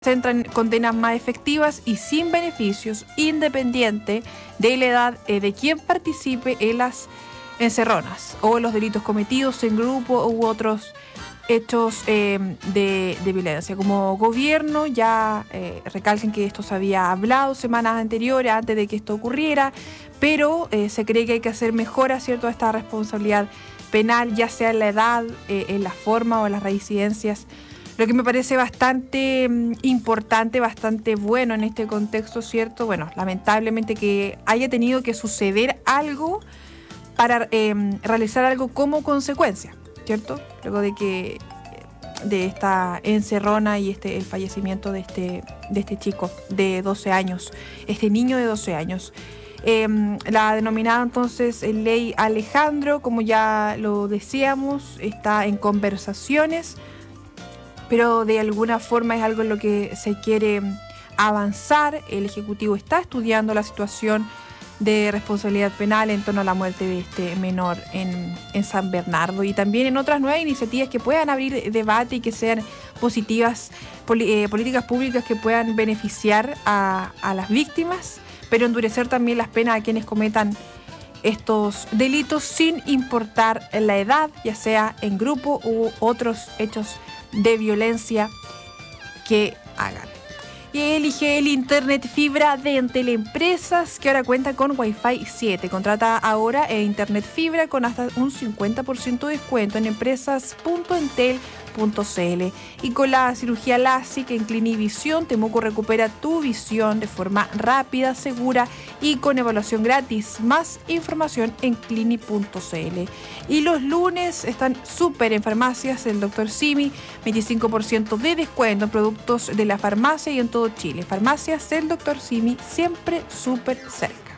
centran condenas más efectivas y sin beneficios, independiente de la edad de quien participe en las encerronas o en los delitos cometidos en grupo u otros hechos de violencia. Como gobierno ya recalcan que esto se había hablado semanas anteriores antes de que esto ocurriera, pero se cree que hay que hacer mejoras, ¿cierto?, a esta responsabilidad penal, ya sea en la edad, en la forma o en las reincidencias. Lo que me parece bastante importante, bastante bueno en este contexto, ¿cierto? Bueno, lamentablemente que haya tenido que suceder algo para realizar algo como consecuencia, ¿cierto? Luego de esta encerrona y el fallecimiento de este chico de 12 años, este niño de 12 años. La denominada entonces Ley Alejandro, como ya lo decíamos, está en conversaciones, pero de alguna forma es algo en lo que se quiere avanzar. El Ejecutivo está estudiando la situación de responsabilidad penal en torno a la muerte de este menor en San Bernardo y también en otras nuevas iniciativas que puedan abrir debate y que sean positivas, políticas públicas que puedan beneficiar a las víctimas, pero endurecer también las penas a quienes cometan estos delitos sin importar la edad, ya sea en grupo u otros hechos de violencia que hagan. Y elige el Internet Fibra de Entel Empresas, que ahora cuenta con Wi-Fi 7. Contrata ahora Internet Fibra con hasta un 50% de descuento en empresas.entel.cl. Y con la cirugía LASIK en Clinivisión, Temuco recupera tu visión de forma rápida, segura y con evaluación gratis. Más información en clini.cl. Y los lunes están súper en farmacias el Dr. Simi, 25% de descuento en productos de la farmacia y en todo Chile. Farmacias del Dr. Simi, siempre súper cerca.